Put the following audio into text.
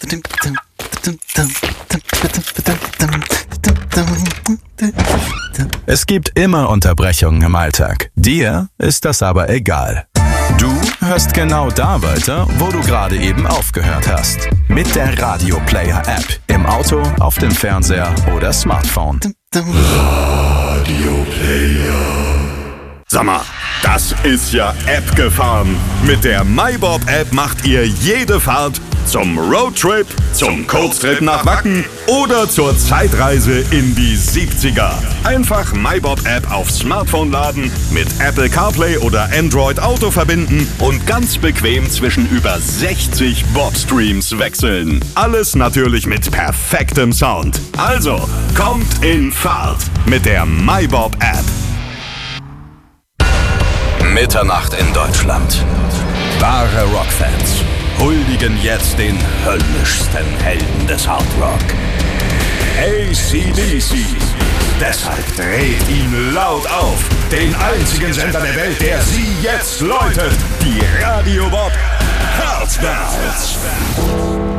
Es gibt immer Unterbrechungen im Alltag. Dir ist das aber egal. Du hörst genau da weiter, wo du gerade eben aufgehört hast. Mit der Radio Player App. Im Auto, auf dem Fernseher oder Smartphone. Radio Player. Sag mal, das ist ja App gefahren. Mit der MyBob-App macht ihr jede Fahrt zum Roadtrip, zum Kurztrip nach Wacken oder zur Zeitreise in die 70er. Einfach MyBob-App aufs Smartphone laden, mit Apple CarPlay oder Android Auto verbinden und ganz bequem zwischen über 60 Bob-Streams wechseln. Alles natürlich mit perfektem Sound. Also, kommt in Fahrt mit der MyBob-App. Mitternacht in Deutschland. Wahre Rockfans huldigen jetzt den höllischsten Helden des Hardrock. AC/DC. Deshalb dreht ihn laut auf. Den einzigen Sender der Welt, der sie jetzt läutet. Die Radio Bob Herzbands.